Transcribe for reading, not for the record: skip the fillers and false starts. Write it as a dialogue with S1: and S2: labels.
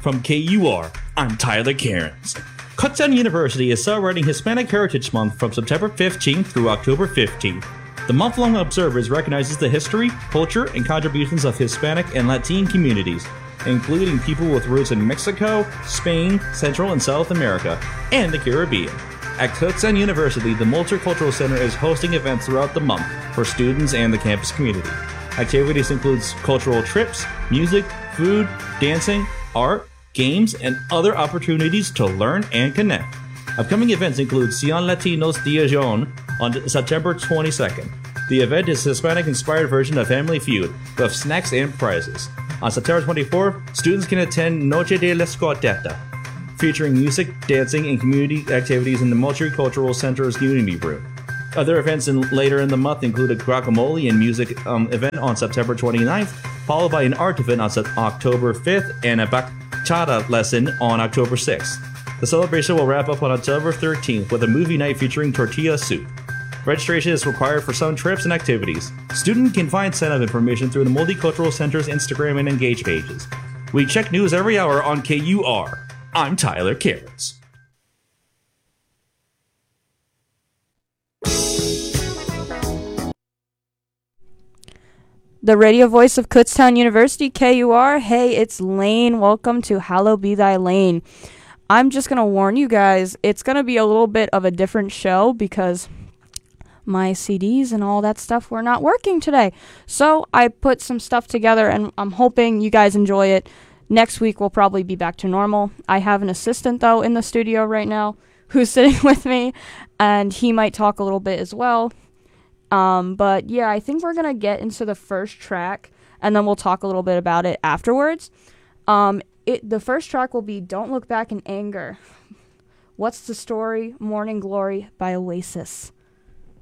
S1: From KUR, I'm Tyler Cairns. Kutztown University is celebrating Hispanic Heritage Month from September 15th through October 15th. The month-long Observers recognizes the history, culture, and contributions of Hispanic and Latin communities, including people with roots in Mexico, Spain, Central and South America, and the Caribbean. At Kutztown University, the Multicultural Center is hosting events throughout the month for students and the campus community. Activities include cultural trips, music, food, dancing, art, games, and other opportunities to learn and connect. Upcoming events include Sion Latinos Dia Joan on September 22nd. The event is a Hispanic-inspired version of Family Feud, with snacks and prizes. On September 24th, students can attend Noche de la Escoteta, featuring music, dancing, and community activities in the Multicultural Center's Unity Room. Other events later in the month include a guacamole and music event on September 29th, followed by an art event on October 5th and a bachata lesson on October 6th. The celebration will wrap up on October 13th with a movie night featuring tortilla soup. Registration is required for some trips and activities. Students can find sign-up information through the Multicultural Center's Instagram and Engage pages. We check news every hour on KUR. I'm Tyler Cairns.
S2: The radio voice of Kutztown University, KUR. Hey, it's Lane. Welcome to Hallowed Be Thy Lane. I'm just going to warn you guys, it's going to be a little bit of a different show because my CDs and all that stuff were not working today. So I put some stuff together and I'm hoping you guys enjoy it. Next week we'll probably be back to normal. I have an assistant though in the studio right now who's sitting with me and he might talk a little bit as well. But yeah, I think we're going to get into the first track and then we'll talk a little bit about it afterwards. The first track will be Don't Look Back in Anger. What's the Story? Morning Glory by Oasis.